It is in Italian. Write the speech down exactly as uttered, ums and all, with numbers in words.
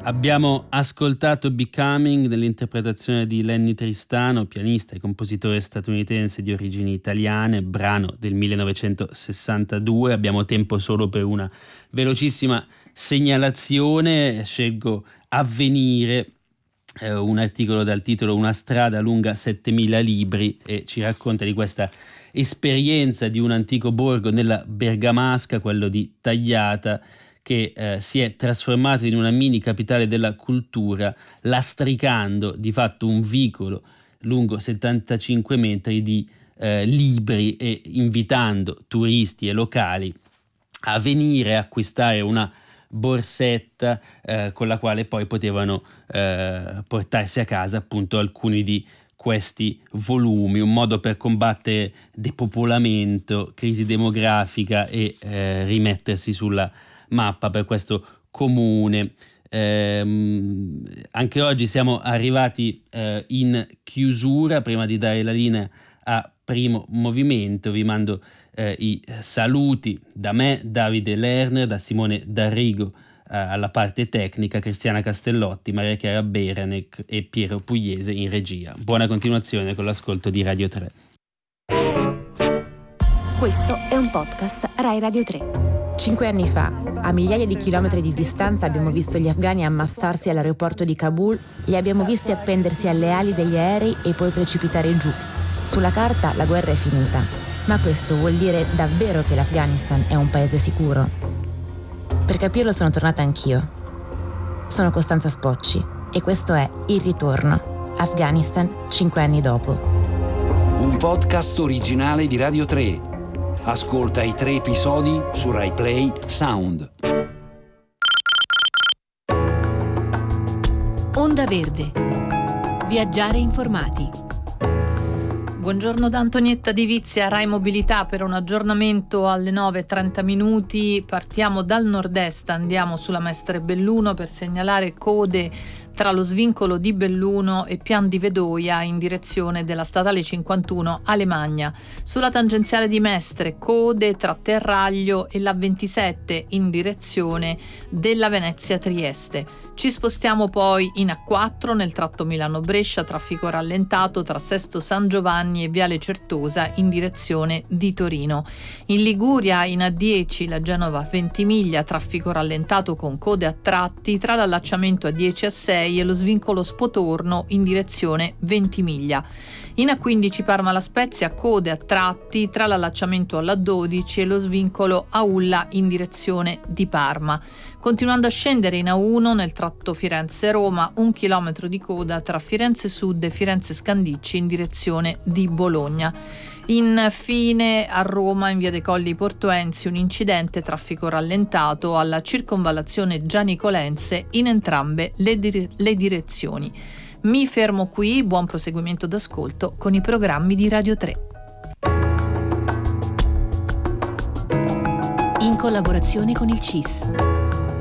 Abbiamo ascoltato Becoming nell'interpretazione di Lenny Tristano, pianista e compositore statunitense di origini italiane, brano del millenovecentosessantadue. Abbiamo tempo solo per una velocissima segnalazione. Scelgo Avvenire, eh, un articolo dal titolo Una strada lunga settemila libri, e ci racconta di questa esperienza di un antico borgo nella Bergamasca, quello di Tagliata, che eh, si è trasformato in una mini capitale della cultura, lastricando di fatto un vicolo lungo settantacinque metri di eh, libri e invitando turisti e locali a venire a acquistare una borsetta eh, con la quale poi potevano eh, portarsi a casa appunto alcuni di questi volumi, un modo per combattere depopolamento, crisi demografica e eh, rimettersi sulla mappa per questo comune. Eh, anche oggi siamo arrivati eh, in chiusura. Prima di dare la linea a Primo Movimento vi mando eh, i saluti da me, Davide Lerner, da Simone D'Arrigo eh, alla parte tecnica, Cristiana Castellotti, Maria Chiara Beranec e Piero Pugliese in regia. Buona continuazione con l'ascolto di Radio tre. Questo è un podcast Rai Radio tre. Cinque anni fa, a migliaia di chilometri di distanza, abbiamo visto gli afghani ammassarsi all'aeroporto di Kabul, li abbiamo visti appendersi alle ali degli aerei e poi precipitare giù. Sulla carta la guerra è finita, ma questo vuol dire davvero che l'Afghanistan è un paese sicuro? Per capirlo sono tornata anch'io. Sono Costanza Spocci e questo è Il Ritorno, Afghanistan cinque anni dopo. Un podcast originale di Radio tre. Ascolta i tre episodi su Rai Play Sound. Onda Verde. Viaggiare informati. Buongiorno da Antonietta Di Vizia, Rai Mobilità, per un aggiornamento alle nove e trenta minuti. Partiamo dal nord-est, andiamo sulla Mestre Belluno per segnalare code tra lo svincolo di Belluno e Pian di Vedoia in direzione della statale cinquantuno Alemagna. Sulla tangenziale di Mestre, code tra Terraglio e la ventisette in direzione della Venezia Trieste. Ci spostiamo poi in A quattro nel tratto Milano-Brescia, traffico rallentato tra Sesto San Giovanni e Viale Certosa in direzione di Torino. In Liguria in A dieci la Genova Ventimiglia, traffico rallentato con code a tratti tra l'allacciamento A dieci a sei e lo svincolo Spotorno in direzione Ventimiglia. In A quindici Parma La Spezia, code a tratti tra l'allacciamento alla dodici e lo svincolo Aulla in direzione di Parma. Continuando a scendere in A uno nel tratto Firenze-Roma, un chilometro di coda tra Firenze Sud e Firenze Scandicci in direzione di Bologna. Infine a Roma in via dei Colli Portuensi un incidente, traffico rallentato alla circonvallazione Gianicolense in entrambe le, dire- le direzioni. Mi fermo qui, buon proseguimento d'ascolto con i programmi di Radio tre. In collaborazione con il C I S.